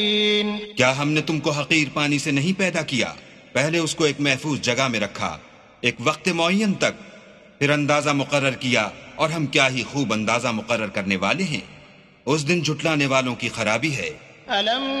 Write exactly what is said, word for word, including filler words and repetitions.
क्या हमने तुमको हकीर पानी से नहीं पैदा किया, पहले उसको एक महफूज जगह में रखा एक वक्त मुअय्यन तक, फिर अंदाजा मुकर्रर किया, और हम क्या ही खूब अंदाजा मुकर्रर करने वाले हैं। उस दिन झुटलाने वालों की खराबी है।